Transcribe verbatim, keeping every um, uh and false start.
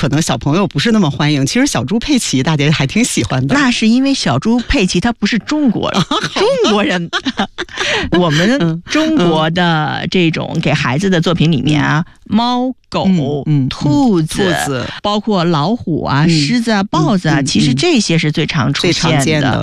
可能小朋友不是那么欢迎，其实小猪佩奇大家还挺喜欢的。 那是因为小猪佩奇他不是中国人，中国人。我们中国的这种给孩子的作品里面啊，猫、狗、 嗯嗯、 兔子、 兔子， 包括老虎啊、 嗯、 狮子啊、豹子啊、嗯，其实这些是最常出现的。 最常见的